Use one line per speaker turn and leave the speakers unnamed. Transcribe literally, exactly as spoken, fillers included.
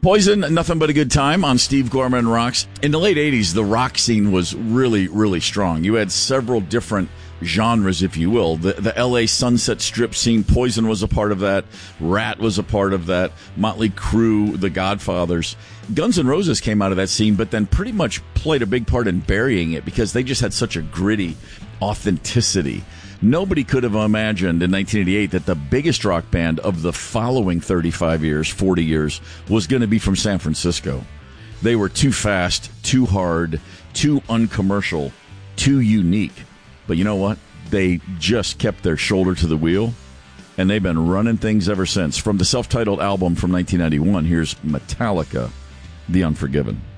Poison, Nothing But a Good Time on Steve Gorman Rocks. In the late eighties, the rock scene was really, really strong. You had several different genres, if you will. The, the L A Sunset Strip scene, Poison was a part of that. Rat was a part of that. Motley Crue, The Godfathers. Guns N' Roses came out of that scene, but then pretty much played a big part in burying it because they just had such a gritty authenticity. Nobody could have imagined in nineteen eighty-eight that the biggest rock band of the following thirty-five years, forty years, was going to be from San Francisco. They were too fast, too hard, too uncommercial, too unique. But you know what? They just kept their shoulder to the wheel, and they've been running things ever since. From the self-titled album from nineteen ninety-one, here's Metallica, The Unforgiven.